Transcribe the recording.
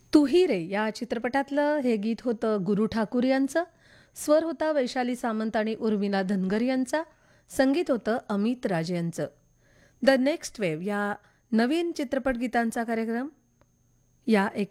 तू ही रे या चित्रपटातलं हे गीत होतं गुरु ठाकूर यांचं, स्वर होता वैशाली सामंत आणि उर्मिला धनगर यांचा, संगीत होतं अमित राज यांचं. द नेक्स्ट वेव्ह या नवीन चित्रपट गीतांचा कार्यक्रम या